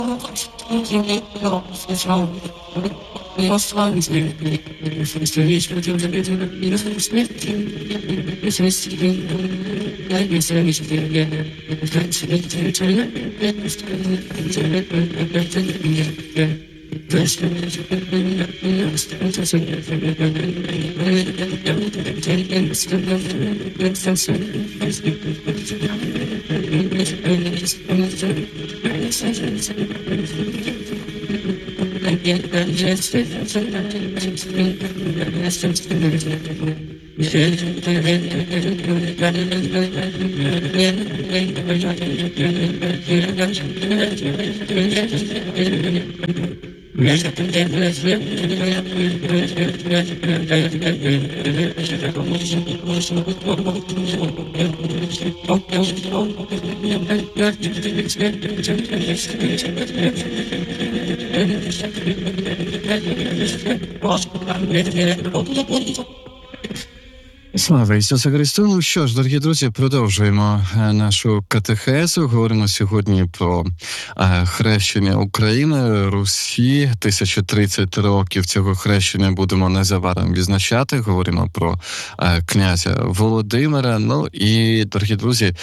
Слава Ісусу Христу! Ну що ж, дорогі друзі, продовжуємо нашу катехезу. Говоримо сьогодні про хрещення України, Русі. 1030 років цього хрещення будемо незабаром відзначати. Говоримо про князя Володимира. Ну і, дорогі друзі,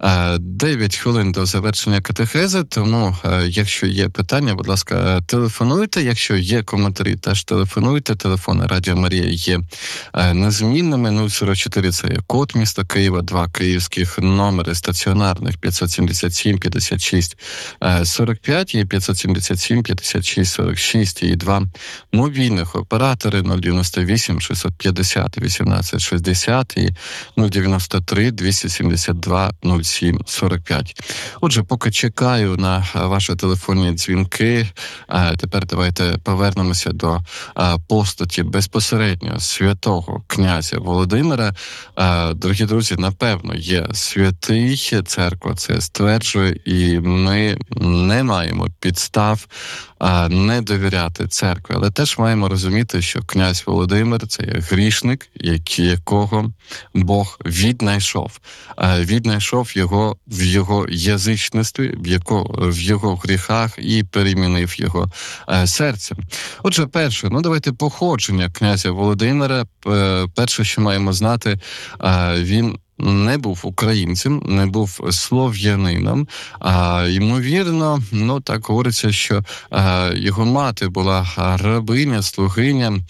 9 хвилин до завершення катехези, тому якщо є питання, будь ласка, телефонуйте. Якщо є коментарі, теж телефонуйте. Телефони Радіо Марія є незмінними. 04 – це є код міста Києва, 2 київських номери стаціонарних 577 56 45 і 577 56 46 і 2 мобільних оператори 098 650 18 60 і 093 272 07 45. Отже, поки чекаю на ваші телефонні дзвінки, тепер давайте повернемося до постаті безпосередньо святого князя Володимира. Дорогі друзі, напевно, є святий, церква це стверджує, і ми не маємо підстав не довіряти церкві. Але теж маємо розуміти, що князь Володимир – це є грішник, якого Бог віднайшов. Віднайшов його в його язичництві, в його гріхах і перемінив його серце. Отже, перше, давайте походження князя Володимира. Перше, що маємо знати, він не був українцем, не був слов'янином. Ймовірно, так говориться, що його мати була рабиня, слугиня.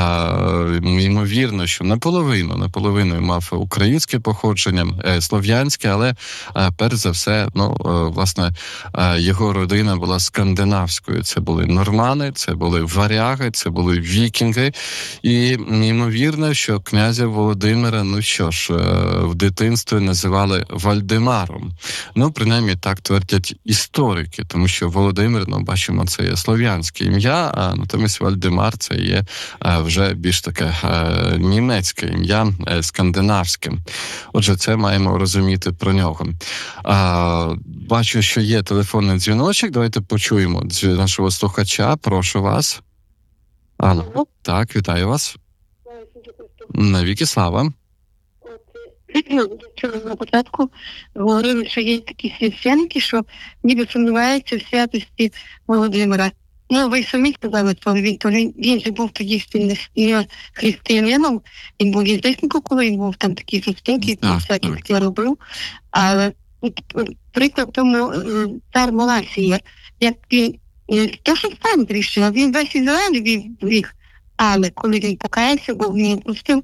Ймовірно, що наполовину мав українське походження, слов'янське, але перш за все, власне, його родина була скандинавською. Це були нормани, це були варяги, це були вікінги. І ймовірно, що князя Володимира, в дитинстві називали Вальдемаром. Принаймні так твердять історики, тому що Володимир, бачимо, це є слов'янське ім'я, а натомість Вальдемар це є вже більш таке німецьке ім'я, скандинавське. Отже, це маємо розуміти про нього. Бачу, що є телефонний дзвіночок. Давайте почуємо нашого слухача. Прошу вас. Алло. Так, вітаю вас. Навіки слава. На початку говорили, що є такі священники, що ніби сумніваються в святості Володимира. Ви самі сказали, що він же був тоді християнином, він був язичником, коли він був там такі жорстокі, всякі такі робив. Але приклад тому цар Маласія, як він, то що сам тріщив, він весь Ізраїль вів, але коли він покаявся, бо він пустив.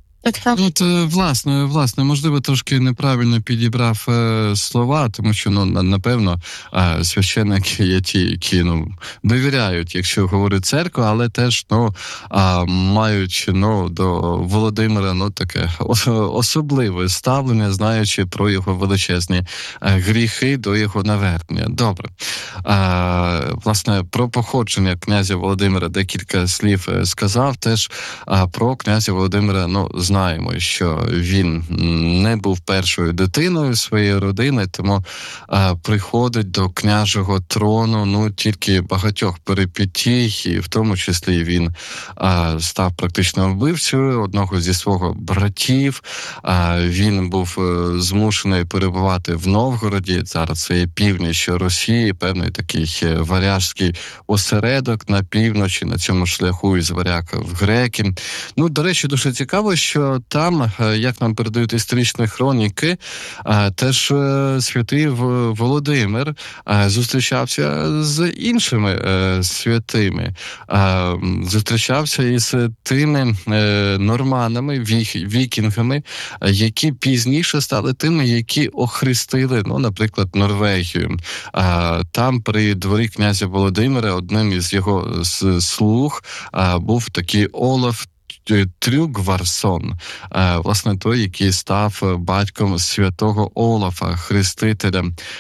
Власне, можливо, трошки неправильно підібрав слова, тому що, напевно, священники є ті, які, довіряють, якщо говорить церква, але теж, мають, до Володимира, таке особливе ставлення, знаючи про його величезні гріхи до його навернення. Добре. Власне, про походження князя Володимира декілька слів сказав. Теж про князя Володимира, знаємо, що він не був першою дитиною своєї родини, тому приходить до княжого трону, тільки багатьох перипетій, і в тому числі він став практично вбивцею одного зі свого братів. Він був змушений перебувати в Новгороді, зараз це є північ Росії, певний такий варяжський осередок на півночі, на цьому шляху із варяг в греки. До речі, дуже цікаво, що там, як нам передають історичні хроніки, теж святий Володимир зустрічався з іншими святими, зустрічався із тими норманами, вікінгами, які пізніше стали тими, які охрестили, наприклад, Норвегію. Там при дворі князя Володимира одним із його слуг був такий Олаф Трюгварсон, власне, той, який став батьком святого Олафа, хрестителя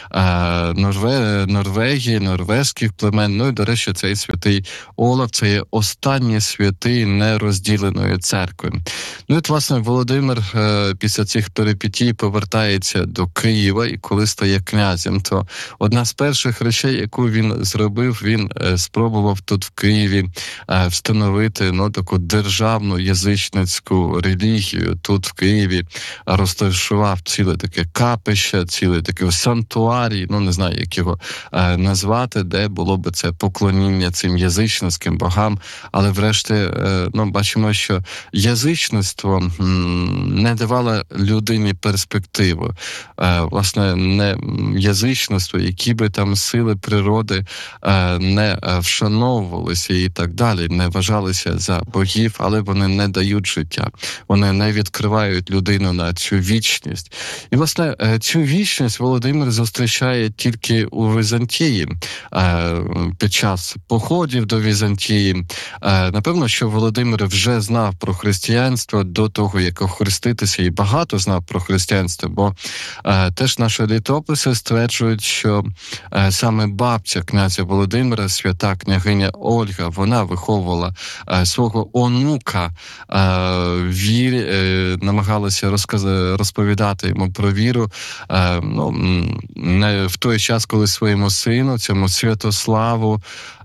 Норвегії, норвезьких племен. І, до речі, цей святий Олаф – це є останній святий нерозділеної церкви. І, власне, Володимир після цих перипетій повертається до Києва, і коли стає князем, то одна з перших речей, яку він зробив, він спробував тут в Києві встановити таку державну язичницьку релігію. Тут в Києві розташував ціле таке капище, цілий такий сантуарій, не знаю, як його назвати, де було би це поклоніння цим язичницьким богам. Але врешті, бачимо, що язичництво не давало людині перспективу. Власне, не язичництво, які би там сили природи не вшановувалися і так далі, не вважалися за богів, але вони не дають життя. Вони не відкривають людину на цю вічність. І, власне, цю вічність Володимир зустрічає тільки у Візантії під час походів до Візантії. Напевно, що Володимир вже знав про християнство до того, як охреститися, і багато знав про християнство, бо теж наші літописи стверджують, що саме бабця князя Володимира, свята княгиня Ольга, вона виховувала свого онука, намагалася розповідати йому про віру в той час, коли своєму сину, цьому Святославу,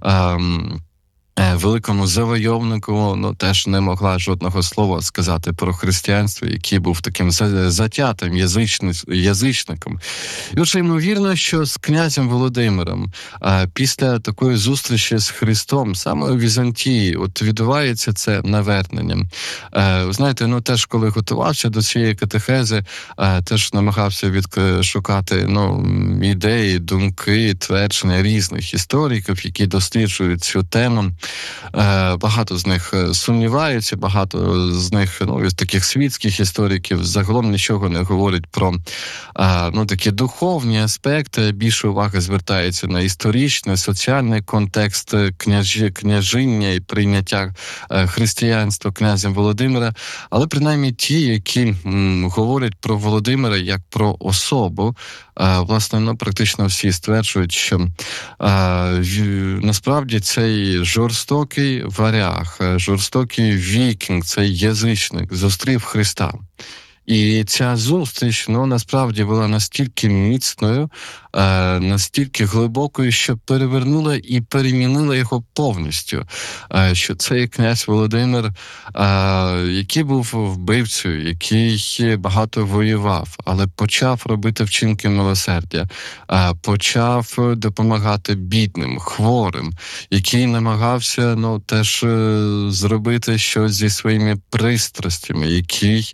великому завойовнику, теж не могла жодного слова сказати про християнство, який був таким затятим язичником. І отже, ймовірно, що з князем Володимиром після такої зустрічі з Христом саме у Візантії відбувається це навернення. Ви знаєте, теж коли готувався до цієї катехези, теж намагався шукати ідеї, думки, твердження різних істориків, які досліджують цю тему. Багато з них сумніваються, багато з них, із таких світських істориків, загалом нічого не говорять про такі духовні аспекти. Більше уваги звертається на історичний, соціальний контекст княжіння і прийняття християнства князем Володимира. Але принаймні ті, які говорять про Володимира як про особу, власне, практично всі стверджують, що насправді цей жорстокий варяг, жорстокий вікінг, цей язичник зустрів Христа. І ця зустріч, насправді була настільки міцною, настільки глибокою, що перевернула і перемінила його повністю. Що цей князь Володимир, який був вбивцею, який багато воював, але почав робити вчинки милосердя, почав допомагати бідним, хворим, який намагався, теж зробити щось зі своїми пристрастями, який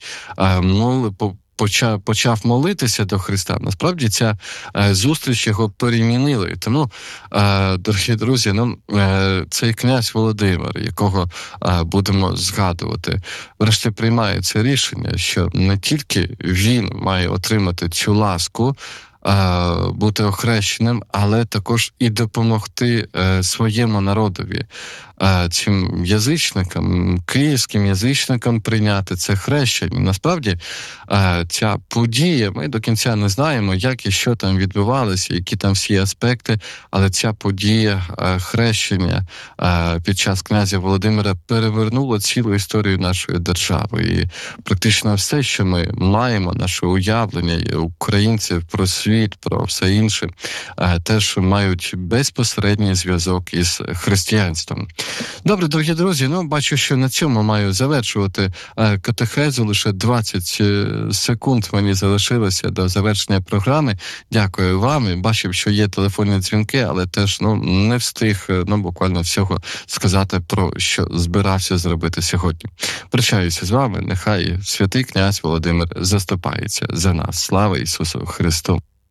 почав молитися до Христа. Насправді ця зустріч його перемінила. Тому, дорогі друзі, цей князь Володимир, якого будемо згадувати, врешті приймає це рішення, що не тільки він має отримати цю ласку, бути охрещеним, але також і допомогти своєму народові, цим язичникам, київським язичникам прийняти це хрещення. Насправді, ця подія, ми до кінця не знаємо, як і що там відбувалося, які там всі аспекти, але ця подія хрещення під час князя Володимира перевернула цілу історію нашої держави. І практично все, що ми маємо, наше уявлення українців про світ, про все інше, теж мають безпосередній зв'язок із християнством. Добре, дорогі друзі, бачу, що на цьому маю завершувати катехезу. Лише 20 секунд мені залишилося до завершення програми. Дякую вам. І бачив, що є телефонні дзвінки, але теж не встиг буквально всього сказати, про що збирався зробити сьогодні. Прощаюся з вами. Нехай святий князь Володимир заступається за нас. Слава Ісусу Христу!